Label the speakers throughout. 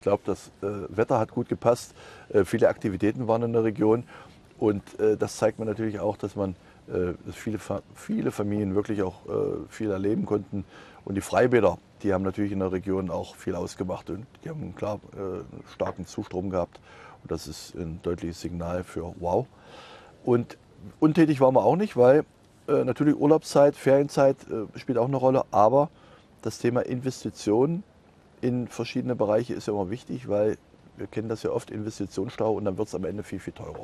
Speaker 1: Ich glaube, das Wetter hat gut gepasst, viele Aktivitäten waren in der Region und das zeigt mir natürlich auch, dass viele Familien wirklich auch viel erleben konnten. Und die Freibäder, die haben natürlich in der Region auch viel ausgemacht und die haben klar starken Zustrom gehabt. Und das ist ein deutliches Signal für wow. Und untätig waren wir auch nicht, weil natürlich Urlaubszeit, Ferienzeit spielt auch eine Rolle, aber das Thema Investitionen in verschiedene Bereiche ist ja immer wichtig, weil wir kennen das ja oft, Investitionsstau und dann wird es am Ende viel, viel teurer.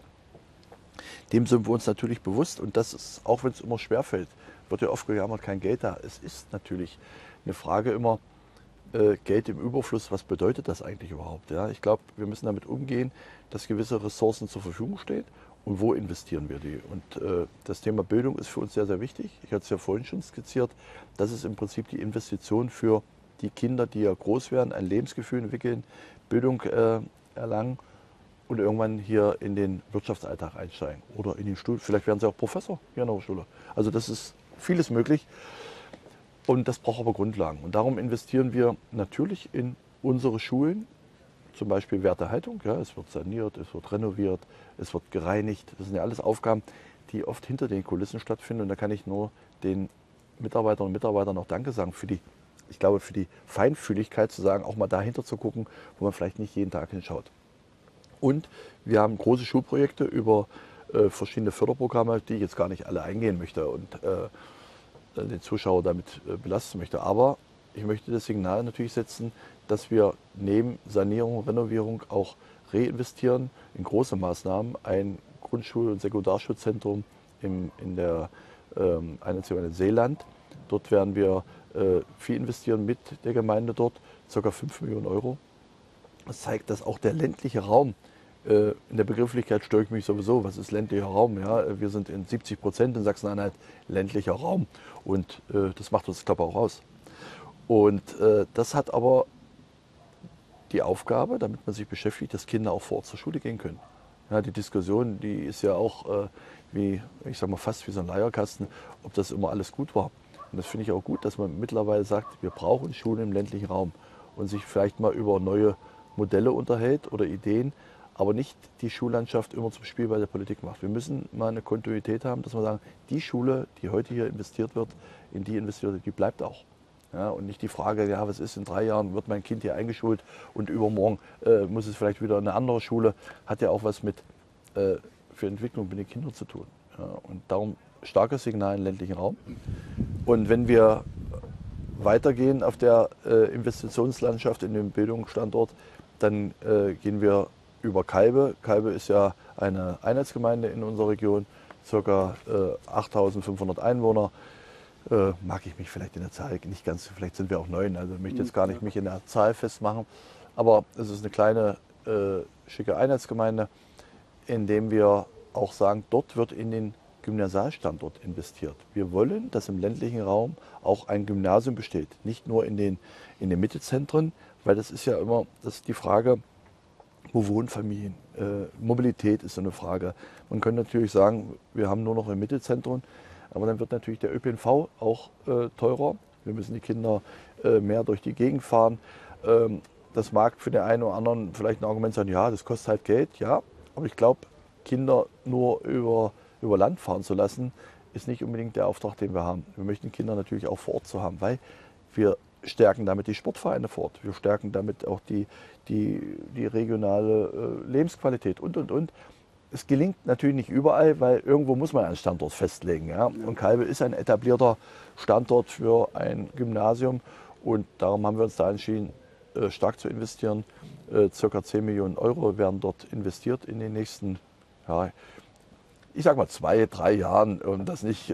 Speaker 1: Dem sind wir uns natürlich bewusst und das ist, auch wenn es immer schwerfällt, wird ja oft gejammert, kein Geld da. Es ist natürlich eine Frage immer, Geld im Überfluss, was bedeutet das eigentlich überhaupt? Ja? Ich glaube, wir müssen damit umgehen, dass gewisse Ressourcen zur Verfügung stehen und wo investieren wir die. Und das Thema Bildung ist für uns sehr, sehr wichtig. Ich hatte es ja vorhin schon skizziert. Das ist im Prinzip die Investition für die Kinder, die ja groß werden, ein Lebensgefühl entwickeln, Bildung erlangen und irgendwann hier in den Wirtschaftsalltag einsteigen oder in den Studium. Vielleicht werden sie auch Professor hier an der Hochschule. Also das ist vieles möglich und das braucht aber Grundlagen. Und darum investieren wir natürlich in unsere Schulen, zum Beispiel Wertehaltung. Ja, es wird saniert, es wird renoviert, es wird gereinigt. Das sind ja alles Aufgaben, die oft hinter den Kulissen stattfinden. Und da kann ich nur den Mitarbeiterinnen und Mitarbeitern auch Danke sagen für die, ich glaube, für die Feinfühligkeit zu sagen, auch mal dahinter zu gucken, wo man vielleicht nicht jeden Tag hinschaut. Und wir haben große Schulprojekte über verschiedene Förderprogramme, die ich jetzt gar nicht alle eingehen möchte und den Zuschauer damit belasten möchte. Aber ich möchte das Signal natürlich setzen, dass wir neben Sanierung, Renovierung auch reinvestieren in große Maßnahmen. Ein Grundschul- und Sekundarschulzentrum in der Einheitsgemeinde Seeland. Dort werden wir viel investieren mit der Gemeinde dort, ca. 5 Millionen Euro. Das zeigt, dass auch der ländliche Raum, in der Begrifflichkeit störe ich mich sowieso, was ist ländlicher Raum? Ja? Wir sind in 70% in Sachsen-Anhalt ländlicher Raum und das macht uns, glaube ich, auch aus. Und das hat aber die Aufgabe, damit man sich beschäftigt, dass Kinder auch vor Ort zur Schule gehen können. Ja, die Diskussion, die ist ja auch wie, ich sag mal, fast wie so ein Leierkasten, ob das immer alles gut war. Und das finde ich auch gut, dass man mittlerweile sagt, wir brauchen Schulen im ländlichen Raum und sich vielleicht mal über neue Modelle unterhält oder Ideen, aber nicht die Schullandschaft immer zum Spielball der Politik macht. Wir müssen mal eine Kontinuität haben, dass wir sagen, die Schule, die heute hier investiert wird, in die investiert wird, die bleibt auch. Ja, und nicht die Frage, ja, was ist in 3 Jahren, wird mein Kind hier eingeschult und übermorgen muss es vielleicht wieder in eine andere Schule, hat ja auch was mit für Entwicklung mit den Kindern zu tun. Ja, und darum starkes Signal im ländlichen Raum. Und wenn wir weitergehen auf der Investitionslandschaft in dem Bildungsstandort, dann gehen wir über Kalbe. Kalbe ist ja eine Einheitsgemeinde in unserer Region, ca. 8.500 Einwohner. Mag ich mich vielleicht in der Zahl nicht ganz, vielleicht sind wir auch 9, also ich möchte jetzt gar nicht mich in der Zahl festmachen. Aber es ist eine kleine, schicke Einheitsgemeinde, in dem wir auch sagen, dort wird in den Gymnasialstandort investiert. Wir wollen, dass im ländlichen Raum auch ein Gymnasium besteht, nicht nur in den Mittelzentren, weil das ist ja immer das ist die Frage, wo wohnen Familien? Mobilität ist so eine Frage. Man könnte natürlich sagen, wir haben nur noch ein Mittelzentrum, aber dann wird natürlich der ÖPNV auch teurer. Wir müssen die Kinder mehr durch die Gegend fahren. Das mag für den einen oder anderen vielleicht ein Argument sein, ja, das kostet halt Geld, ja. Aber ich glaube, Kinder nur über Land fahren zu lassen, ist nicht unbedingt der Auftrag, den wir haben. Wir möchten Kinder natürlich auch vor Ort zu haben, weil wir stärken damit die Sportvereine vor Ort. Wir stärken damit auch die regionale Lebensqualität und. Es gelingt natürlich nicht überall, weil irgendwo muss man einen Standort festlegen. Ja? Und Kalbe ist ein etablierter Standort für ein Gymnasium und darum haben wir uns da entschieden, stark zu investieren. Circa 10 Millionen Euro werden dort investiert in den nächsten, ja, ich sag mal 2, 3 Jahren, um das nicht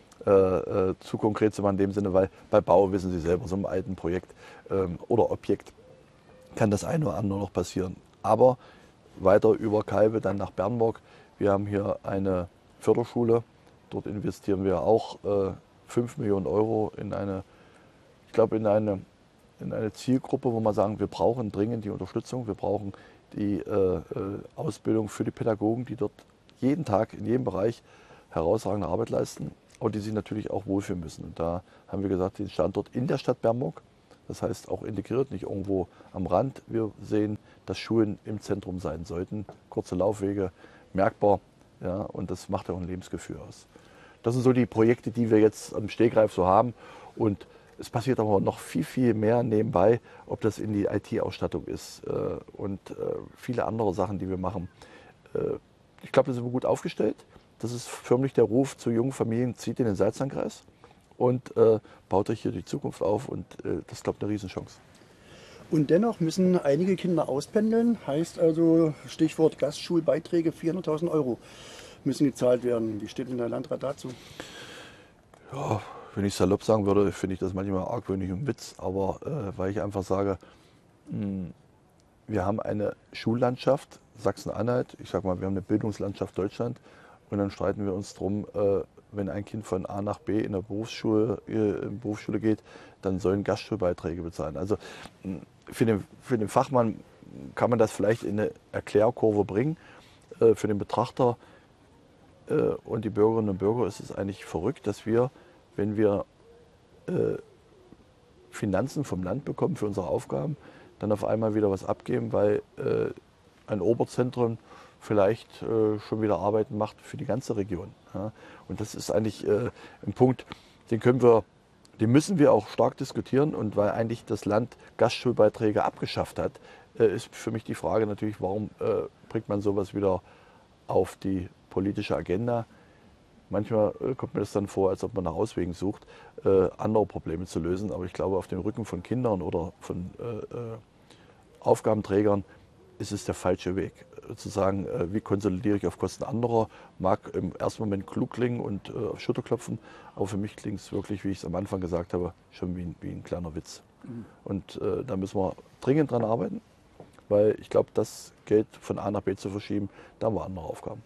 Speaker 1: zu konkret zu machen in dem Sinne, weil bei Bau, wissen Sie selber, so einem alten Projekt oder Objekt kann das eine oder andere noch passieren. Aber weiter über Kalbe dann nach Bernburg. Wir haben hier eine Förderschule. Dort investieren wir auch 5 Millionen Euro in eine, ich glaube, in eine Zielgruppe, wo wir sagen, wir brauchen dringend die Unterstützung. Wir brauchen die Ausbildung für die Pädagogen, die dort jeden Tag in jedem Bereich herausragende Arbeit leisten und die sich natürlich auch wohlfühlen müssen. Und da haben wir gesagt, den Standort in der Stadt Bernburg Das heißt auch integriert, nicht irgendwo am Rand. Wir sehen, dass Schulen im Zentrum sein sollten. Kurze Laufwege, merkbar. Ja, und das macht ja auch ein Lebensgefühl aus. Das sind so die Projekte, die wir jetzt am Stegreif so haben. Und es passiert aber noch viel, viel mehr nebenbei, ob das in die IT-Ausstattung ist und viele andere Sachen, die wir machen. Ich glaube, da sind wir gut aufgestellt. Das ist förmlich der Ruf zu jungen Familien, zieht in den Salzlandkreis und baut euch hier die Zukunft auf. Und das ist, glaube ich, eine Riesenchance.
Speaker 2: Und dennoch müssen einige Kinder auspendeln. Heißt also, Stichwort Gastschulbeiträge, 400.000 Euro müssen gezahlt werden. Wie steht denn der Landrat dazu?
Speaker 1: Ja, wenn ich salopp sagen würde, finde ich das manchmal argwöhnig und Witz. Aber weil ich einfach sage, wir haben eine Schullandschaft, Sachsen-Anhalt, ich sage mal, wir haben eine Bildungslandschaft Deutschland. Und dann streiten wir uns drum, wenn ein Kind von A nach B in der Berufsschule geht, dann sollen Gastschulbeiträge bezahlen. Also für den Fachmann kann man das vielleicht in eine Erklärkurve bringen. Für den Betrachter und die Bürgerinnen und Bürger ist es eigentlich verrückt, dass wir, wenn wir Finanzen vom Land bekommen für unsere Aufgaben, dann auf einmal wieder was abgeben, weil ein Oberzentrum vielleicht schon wieder Arbeiten macht für die ganze Region. Ja. Und das ist eigentlich ein Punkt, den müssen wir auch stark diskutieren. Und weil eigentlich das Land Gastschulbeiträge abgeschafft hat, ist für mich die Frage natürlich, warum bringt man sowas wieder auf die politische Agenda? Manchmal kommt mir das dann vor, als ob man nach Auswegen sucht, andere Probleme zu lösen. Aber ich glaube, auf dem Rücken von Kindern oder von Aufgabenträgern ist es der falsche Weg. Zu sagen, wie konsolidiere ich auf Kosten anderer, mag im ersten Moment klug klingen und auf Schulter klopfen, aber für mich klingt es wirklich, wie ich es am Anfang gesagt habe, schon wie ein kleiner Witz. Und da müssen wir dringend dran arbeiten, weil ich glaube, das Geld von A nach B zu verschieben, da haben wir andere Aufgaben.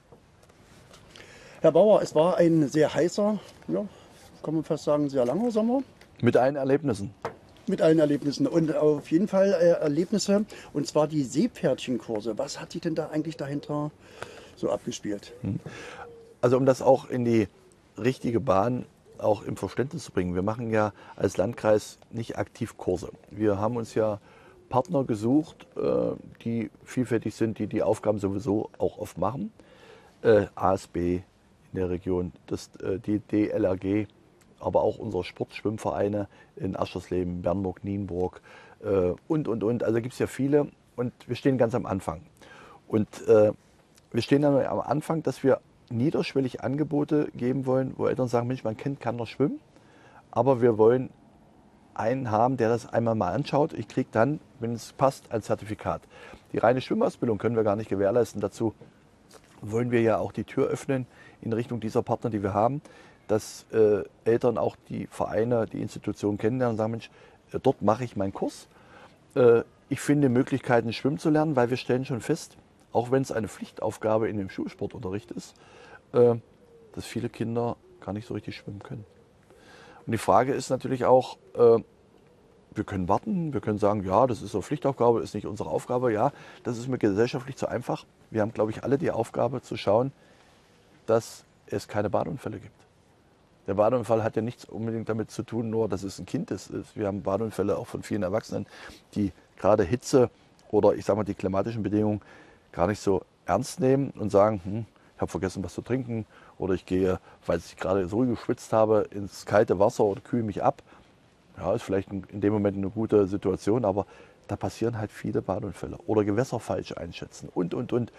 Speaker 2: Herr Bauer, es war ein sehr heißer, ja, kann man fast sagen, sehr langer Sommer.
Speaker 1: Mit allen Erlebnissen.
Speaker 2: Mit allen Erlebnissen und auf jeden Fall Erlebnisse, und zwar die Seepferdchenkurse. Was hat sich denn da eigentlich dahinter so abgespielt?
Speaker 1: Also um das auch in die richtige Bahn auch im Verständnis zu bringen. Wir machen ja als Landkreis nicht aktiv Kurse. Wir haben uns ja Partner gesucht, die vielfältig sind, die die Aufgaben sowieso auch oft machen. ASB in der Region, die DLRG, aber auch unsere Sportschwimmvereine in Aschersleben, Bernburg, Nienburg und. Also gibt es ja viele und wir stehen ganz am Anfang. Und wir stehen dann am Anfang, dass wir niederschwellig Angebote geben wollen, wo Eltern sagen, Mensch, mein Kind kann noch schwimmen, aber wir wollen einen haben, der das einmal mal anschaut. Ich kriege dann, wenn es passt, ein Zertifikat. Die reine Schwimmausbildung können wir gar nicht gewährleisten. Dazu wollen wir ja auch die Tür öffnen in Richtung dieser Partner, die wir haben, dass Eltern auch die Vereine, die Institutionen kennenlernen und sagen, Mensch, dort mache ich meinen Kurs. Ich finde Möglichkeiten, schwimmen zu lernen, weil wir stellen schon fest, auch wenn es eine Pflichtaufgabe in dem Schulsportunterricht ist, dass viele Kinder gar nicht so richtig schwimmen können. Und die Frage ist natürlich auch, wir können warten, wir können sagen, ja, das ist eine Pflichtaufgabe, ist nicht unsere Aufgabe. Ja, das ist mir gesellschaftlich zu einfach. Wir haben, glaube ich, alle die Aufgabe zu schauen, dass es keine Badeunfälle gibt. Der Badeunfall hat ja nichts unbedingt damit zu tun, nur dass es ein Kind ist. Wir haben Badeunfälle auch von vielen Erwachsenen, die gerade Hitze oder ich sage mal die klimatischen Bedingungen gar nicht so ernst nehmen und sagen, ich habe vergessen, was zu trinken oder ich gehe, weil ich gerade so geschwitzt habe, ins kalte Wasser oder kühle mich ab. Ja, ist vielleicht in dem Moment eine gute Situation, aber da passieren halt viele Badeunfälle oder Gewässer falsch einschätzen und.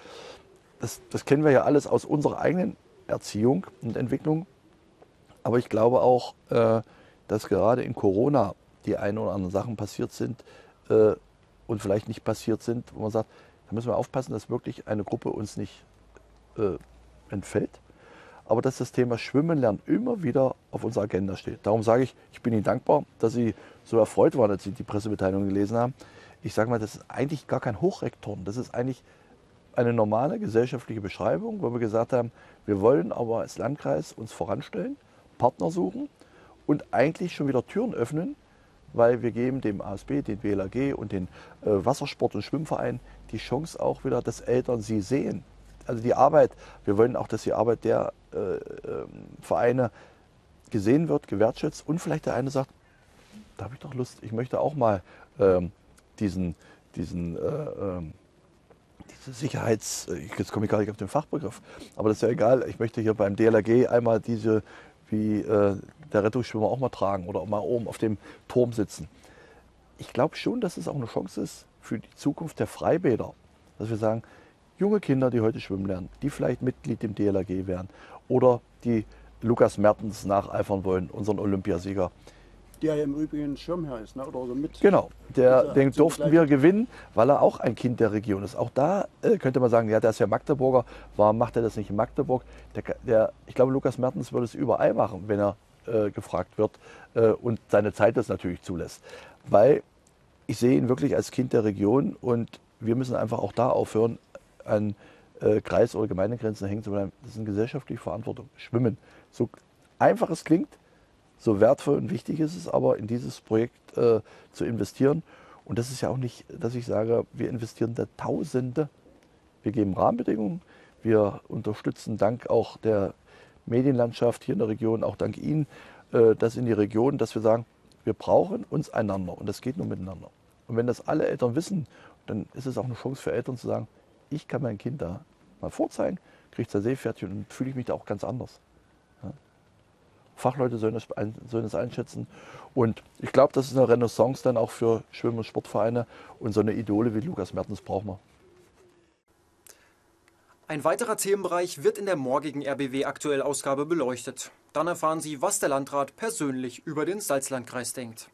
Speaker 1: Das kennen wir ja alles aus unserer eigenen Erziehung und Entwicklung. Aber ich glaube auch, dass gerade in Corona die ein oder anderen Sachen passiert sind und vielleicht nicht passiert sind, wo man sagt, da müssen wir aufpassen, dass wirklich eine Gruppe uns nicht entfällt. Aber dass das Thema Schwimmen lernen immer wieder auf unserer Agenda steht. Darum sage ich, ich bin Ihnen dankbar, dass Sie so erfreut waren, als Sie die Pressemitteilung gelesen haben. Ich sage mal, das ist eigentlich gar kein Hochrektorn. Das ist eigentlich eine normale gesellschaftliche Beschreibung, wo wir gesagt haben, wir wollen aber als Landkreis uns voranstellen, Partner suchen und eigentlich schon wieder Türen öffnen, weil wir geben dem ASB, den BLAG und den Wassersport- und Schwimmverein die Chance auch wieder, dass Eltern sie sehen. Also die Arbeit, wir wollen auch, dass die Arbeit der Vereine gesehen wird, gewertschätzt und vielleicht der eine sagt, da habe ich doch Lust, ich möchte auch mal diese jetzt komme ich gar nicht auf den Fachbegriff, aber das ist ja egal, ich möchte hier beim DLRG einmal der Rettungsschwimmer auch mal tragen oder auch mal oben auf dem Turm sitzen. Ich glaube schon, dass es auch eine Chance ist für die Zukunft der Freibäder, dass wir sagen, junge Kinder, die heute schwimmen lernen, die vielleicht Mitglied im DLRG werden oder die Lukas Mertens nacheifern wollen, unseren Olympiasieger.
Speaker 2: Der ja im Übrigen Schirmherr ist, ne? Oder so mit.
Speaker 1: Genau, den durften wir gewinnen, weil er auch ein Kind der Region ist. Auch da könnte man sagen, ja, der ist ja Magdeburger, warum macht er das nicht in Magdeburg? Ich glaube, Lukas Mertens würde es überall machen, wenn er gefragt wird und seine Zeit das natürlich zulässt. Weil ich sehe ihn wirklich als Kind der Region und wir müssen einfach auch da aufhören, an Kreis- oder Gemeindegrenzen hängen zu bleiben. Das ist eine gesellschaftliche Verantwortung. Schwimmen, so einfach es klingt, so wertvoll und wichtig ist es aber, in dieses Projekt zu investieren. Und das ist ja auch nicht, dass ich sage, wir investieren da Tausende. Wir geben Rahmenbedingungen, wir unterstützen dank auch der Medienlandschaft hier in der Region, auch dank Ihnen, das in die Region, dass wir sagen, wir brauchen uns einander und das geht nur miteinander. Und wenn das alle Eltern wissen, dann ist es auch eine Chance für Eltern zu sagen, ich kann mein Kind da mal vorzeigen, kriegt sein Seepferdchen und fühle ich mich da auch ganz anders. Fachleute sollen das einschätzen. Und ich glaube, das ist eine Renaissance dann auch für Schwimm- und Sportvereine. Und so eine Idole wie Lukas Mertens brauchen wir.
Speaker 3: Ein weiterer Themenbereich wird in der morgigen RBW-Aktuell-Ausgabe beleuchtet. Dann erfahren Sie, was der Landrat persönlich über den Salzlandkreis denkt.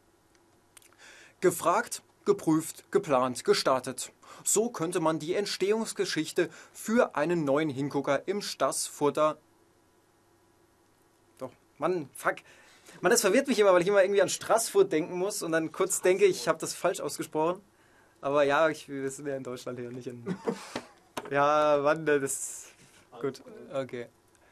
Speaker 3: Gefragt, geprüft, geplant, gestartet. So könnte man die Entstehungsgeschichte für einen neuen Hingucker im Staßfurter... Mann, fuck. Mann, das verwirrt mich immer, weil ich immer irgendwie an Straßfurt denken muss und dann kurz denke, ich habe das falsch ausgesprochen. Aber ja, wir sind ja in Deutschland hier, nicht in... Ja, Mann, das... Gut, okay.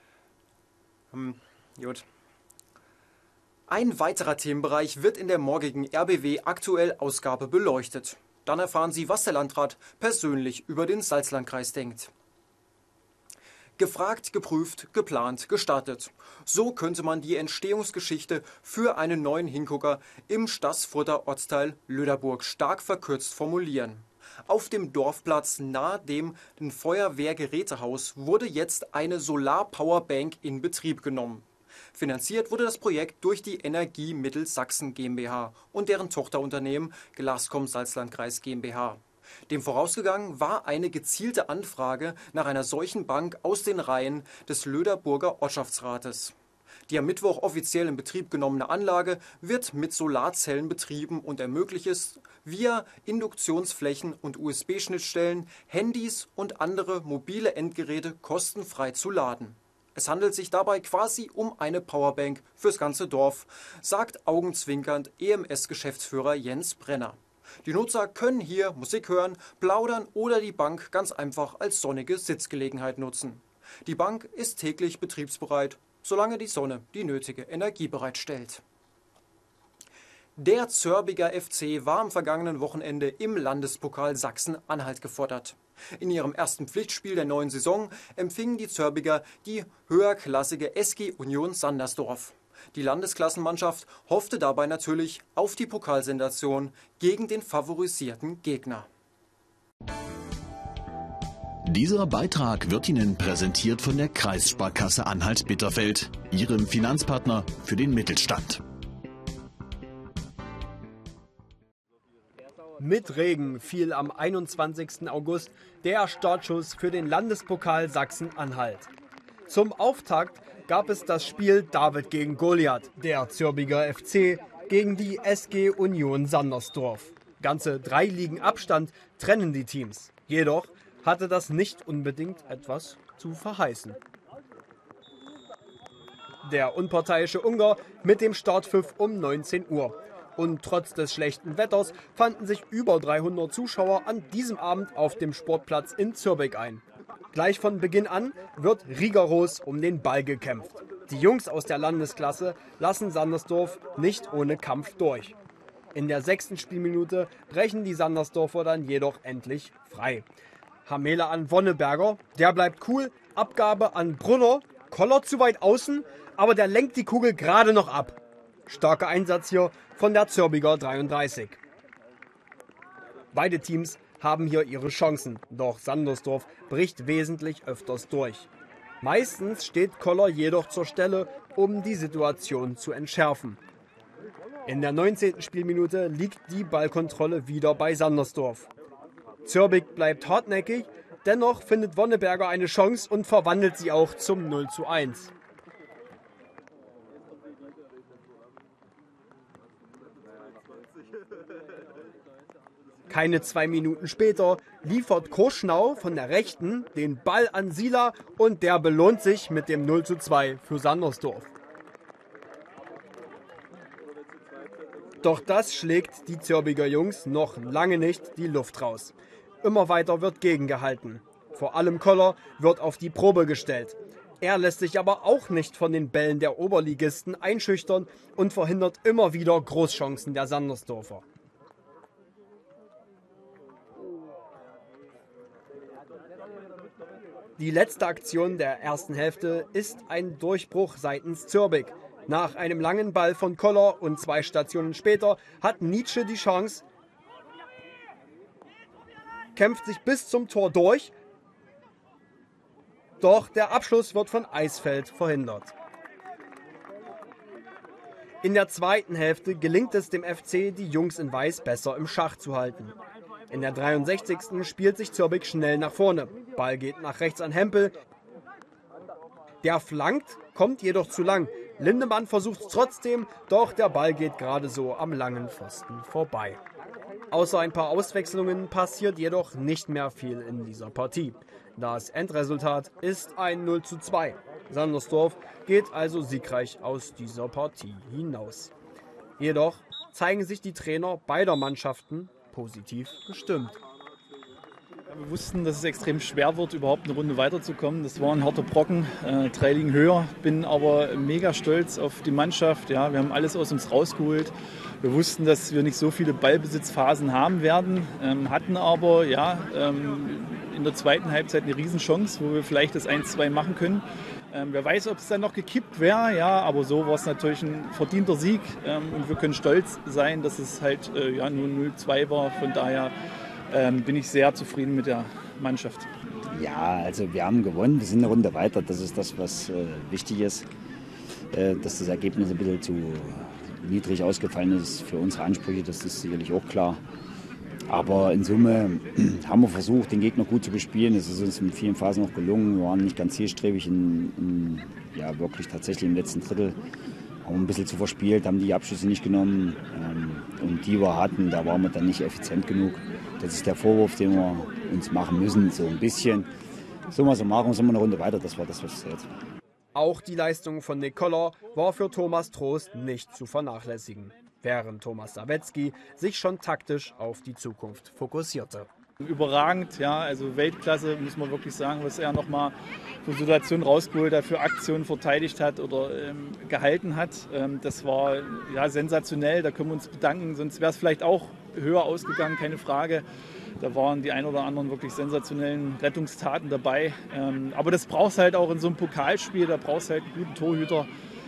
Speaker 3: Gut. Ein weiterer Themenbereich wird in der morgigen RBW-Aktuell-Ausgabe beleuchtet. Dann erfahren Sie, was der Landrat persönlich über den Salzlandkreis denkt. Gefragt, geprüft, geplant, gestartet. So könnte man die Entstehungsgeschichte für einen neuen Hingucker im Staßfurter Ortsteil Löderburg stark verkürzt formulieren. Auf dem Dorfplatz nahe dem Feuerwehrgerätehaus wurde jetzt eine Solar-Powerbank in Betrieb genommen. Finanziert wurde das Projekt durch die Energiemittel Sachsen GmbH und deren Tochterunternehmen Glascom Salzlandkreis GmbH. Dem vorausgegangen war eine gezielte Anfrage nach einer solchen Bank aus den Reihen des Löderburger Ortschaftsrates. Die am Mittwoch offiziell in Betrieb genommene Anlage wird mit Solarzellen betrieben und ermöglicht es, via Induktionsflächen und USB-Schnittstellen Handys und andere mobile Endgeräte kostenfrei zu laden. Es handelt sich dabei quasi um eine Powerbank fürs ganze Dorf, sagt augenzwinkernd EMS-Geschäftsführer Jens Brenner. Die Nutzer können hier Musik hören, plaudern oder die Bank ganz einfach als sonnige Sitzgelegenheit nutzen. Die Bank ist täglich betriebsbereit, solange die Sonne die nötige Energie bereitstellt. Der Zörbiger FC war am vergangenen Wochenende im Landespokal Sachsen-Anhalt gefordert. In ihrem ersten Pflichtspiel der neuen Saison empfingen die Zörbiger die höherklassige SG Union Sandersdorf. Die Landesklassenmannschaft hoffte dabei natürlich auf die Pokalsensation gegen den favorisierten Gegner.
Speaker 4: Dieser Beitrag wird Ihnen präsentiert von der Kreissparkasse Anhalt-Bitterfeld, Ihrem Finanzpartner für den Mittelstand.
Speaker 5: Mit Regen fiel am 21. August der Startschuss für den Landespokal Sachsen-Anhalt. Zum Auftakt gab es das Spiel David gegen Goliath, der Zörbiger FC gegen die SG Union Sandersdorf. Ganze 3 Ligen Abstand trennen die Teams. Jedoch hatte das nicht unbedingt etwas zu verheißen. Der unparteiische Ungar mit dem Startpfiff um 19 Uhr. Und trotz des schlechten Wetters fanden sich über 300 Zuschauer an diesem Abend auf dem Sportplatz in Zürich ein. Gleich von Beginn an wird rigoros um den Ball gekämpft. Die Jungs aus der Landesklasse lassen Sandersdorf nicht ohne Kampf durch. In der 6. Spielminute brechen die Sandersdorfer dann jedoch endlich frei. Hamela an Wonneberger, der bleibt cool, Abgabe an Brunner, Koller zu weit außen, aber der lenkt die Kugel gerade noch ab. Starker Einsatz hier von der Zörbiger 33. Beide Teams haben hier ihre Chancen, doch Sandersdorf bricht wesentlich öfters durch. Meistens steht Koller jedoch zur Stelle, um die Situation zu entschärfen. In der 19. Spielminute liegt die Ballkontrolle wieder bei Sandersdorf. Zörbig bleibt hartnäckig, dennoch findet Wonneberger eine Chance und verwandelt sie auch zum 0:1. Keine 2 Minuten später liefert Koschnau von der Rechten den Ball an Sila und der belohnt sich mit dem 0:2 für Sandersdorf. Doch das schlägt die Zörbiger Jungs noch lange nicht die Luft raus. Immer weiter wird gegengehalten. Vor allem Koller wird auf die Probe gestellt. Er lässt sich aber auch nicht von den Bällen der Oberligisten einschüchtern und verhindert immer wieder Großchancen der Sandersdorfer. Die letzte Aktion der ersten Hälfte ist ein Durchbruch seitens Zörbig. Nach einem langen Ball von Koller und 2 Stationen später hat Nietzsche die Chance, kämpft sich bis zum Tor durch, doch der Abschluss wird von Eisfeld verhindert. In der zweiten Hälfte gelingt es dem FC, die Jungs in Weiß besser im Schach zu halten. In der 63. spielt sich Zörbig schnell nach vorne. Ball geht nach rechts an Hempel. Der flankt, kommt jedoch zu lang. Lindemann versucht es trotzdem, doch der Ball geht gerade so am langen Pfosten vorbei. Außer ein paar Auswechslungen passiert jedoch nicht mehr viel in dieser Partie. Das Endresultat ist ein 0:2. Sandersdorf geht also siegreich aus dieser Partie hinaus. Jedoch zeigen sich die Trainer beider Mannschaften positiv gestimmt.
Speaker 6: Wir wussten, dass es extrem schwer wird, überhaupt eine Runde weiterzukommen. Das war ein harter Brocken, 3 Ligen höher. Bin aber mega stolz auf die Mannschaft. Ja, wir haben alles aus uns rausgeholt. Wir wussten, dass wir nicht so viele Ballbesitzphasen haben werden, hatten aber in der zweiten Halbzeit eine Riesenchance, wo wir vielleicht das 1:2 machen können. Wer weiß, ob es dann noch gekippt wäre, ja, aber so war es natürlich ein verdienter Sieg und wir können stolz sein, dass es halt nur 0:2 war. Von daher bin ich sehr zufrieden mit der Mannschaft.
Speaker 7: Ja, also wir haben gewonnen, wir sind eine Runde weiter, das ist das, was wichtig ist. Dass das Ergebnis ein bisschen zu niedrig ausgefallen ist für unsere Ansprüche, das ist sicherlich auch klar. Aber in Summe haben wir versucht, den Gegner gut zu bespielen. Es ist uns in vielen Phasen noch gelungen. Wir waren nicht ganz zielstrebig, wirklich tatsächlich im letzten Drittel. Haben ein bisschen zu verspielt, haben die Abschlüsse nicht genommen. Und die wir hatten, da waren wir dann nicht effizient genug. Das ist der Vorwurf, den wir uns machen müssen, so ein bisschen. Summa summarum sind wir eine Runde weiter, das war das, was zählt.
Speaker 5: Auch die Leistung von Nick Koller war für Thomas Trost nicht zu vernachlässigen, während Thomas Sawetzki sich schon taktisch auf die Zukunft fokussierte.
Speaker 6: Überragend, ja, also Weltklasse, muss man wirklich sagen, was er nochmal für Situationen rausgeholt hat, für Aktionen verteidigt hat oder gehalten hat. Das war ja sensationell, da können wir uns bedanken, sonst wäre es vielleicht auch höher ausgegangen, keine Frage. Da waren die ein oder anderen wirklich sensationellen Rettungstaten dabei. Aber das brauchst du halt auch in so einem Pokalspiel, da brauchst du halt einen guten Torhüter.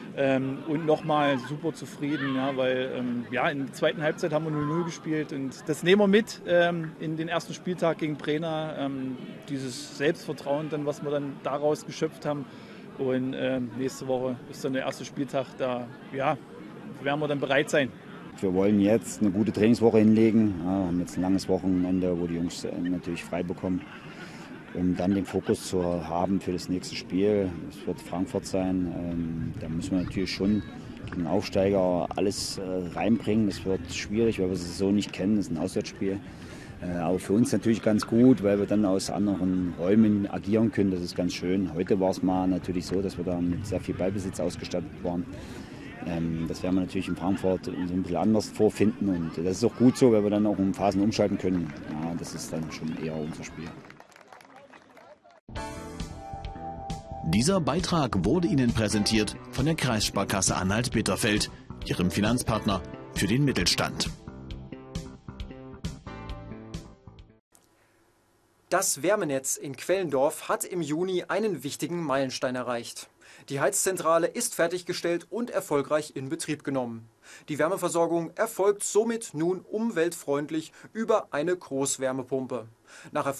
Speaker 6: Und nochmal super zufrieden, ja, weil in der zweiten Halbzeit haben wir 0:0 gespielt und das nehmen wir mit in den ersten Spieltag gegen Brenner, dieses Selbstvertrauen, dann, was wir dann daraus geschöpft haben. Und nächste Woche ist dann der erste Spieltag, da werden wir dann bereit sein.
Speaker 7: Wir wollen jetzt eine gute Trainingswoche hinlegen, haben jetzt ein langes Wochenende, wo die Jungs natürlich frei bekommen. Um dann den Fokus zu haben für das nächste Spiel. Es wird Frankfurt sein. Da müssen wir natürlich schon gegen Aufsteiger alles reinbringen. Das wird schwierig, weil wir es so nicht kennen. Das ist ein Auswärtsspiel. Aber für uns natürlich ganz gut, weil wir dann aus anderen Räumen agieren können. Das ist ganz schön. Heute war es mal natürlich so, dass wir da mit sehr viel Ballbesitz ausgestattet waren. Das werden wir natürlich in Frankfurt so ein bisschen anders vorfinden. Und das ist auch gut so, weil wir dann auch in Phasen umschalten können. Ja, das ist dann schon eher unser Spiel.
Speaker 4: Dieser Beitrag wurde Ihnen präsentiert von der Kreissparkasse Anhalt-Bitterfeld, Ihrem Finanzpartner für den Mittelstand.
Speaker 3: Das Wärmenetz in Quellendorf hat im Juni einen wichtigen Meilenstein erreicht. Die Heizzentrale ist fertiggestellt und erfolgreich in Betrieb genommen. Die Wärmeversorgung erfolgt somit nun umweltfreundlich über eine Großwärmepumpe. Nach